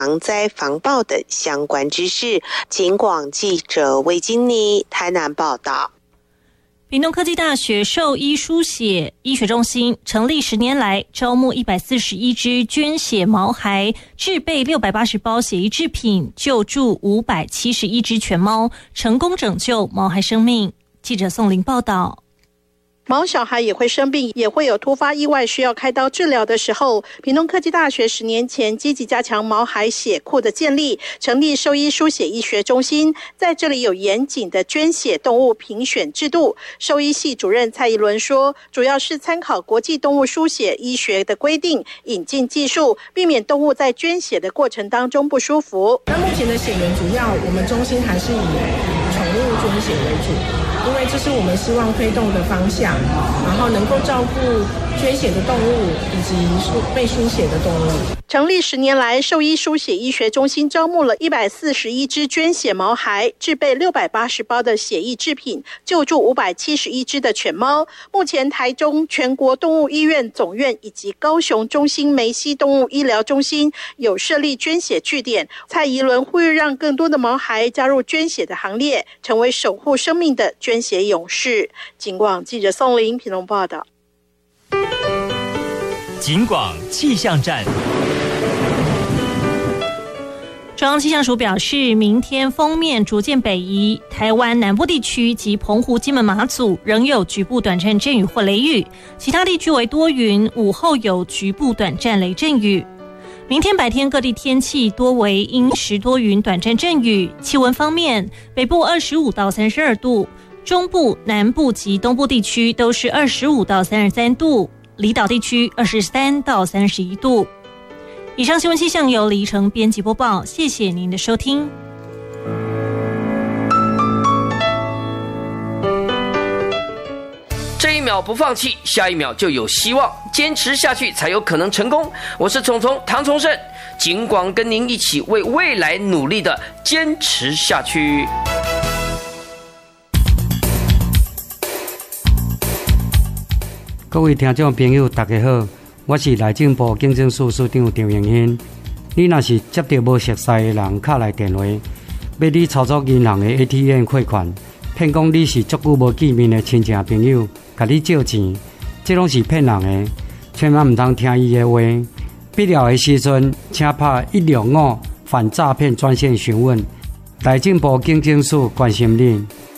防灾防暴的相关知识。警广记者魏金妮台南报道。 屏东科技大学兽医输血医学中心成立10年来，招募141只捐血毛孩，制备680包血液制品，救助571只犬猫，成功拯救毛孩生命。记者宋玲报道。 毛小孩也会生病，也会有突发意外需要开刀治疗的时候。屏东科技大学10年前积极加强毛孩血库的建立，成立兽医输血医学中心，在这里有严谨的捐血动物评选制度。兽医系主任蔡宜伦说，主要是参考国际动物输血医学的规定，引进技术，避免动物在捐血的过程当中不舒服。 那目前的血源主要我们中心还是以宠物捐血为主，因为这是我们希望推动的方向，然后能够照顾捐血的动物以及被输血的动物。 成立10年来，兽医输血医学中心招募了141只捐血毛孩，制备680包的血液制品，救助571只的犬猫。目前台中全国动物医院总院以及高雄中心梅西动物医疗中心有设立捐血据点。蔡宜伦呼吁让更多的毛孩加入捐血的行列，成为守护生命的捐血勇士。警广记者宋玲屏东报道。 警广气象站。 中央气象署表示，明天锋面逐渐北移，台湾南部地区及澎湖、金门、马祖仍有局部短暂阵雨或雷雨，其他地区为多云，午后有局部短暂雷阵雨。明天白天各地天气多为阴时多云，短暂阵雨。气温方面，北部25到32度，中部、南部及东部地区都是25到33度，离岛地区23到31度。以上新闻气象由李成编辑播报，谢谢您的收听。 这一秒不放弃，下一秒就有希望，坚持下去才有可能成功。我是虫虫唐崇盛，警广跟您一起为未来努力的坚持下去。 各位听众朋友大家好，我是内政部警政署署长张永兴。你若是接到无熟悉的人敲来电话，要你操作银行的 ATM 汇款，骗讲你是足久无见面的亲戚朋友，甲你借钱，这拢是骗人的，千万唔通听伊的话。必要的时阵，请打165反诈骗专线询问。内政部警政署关心你。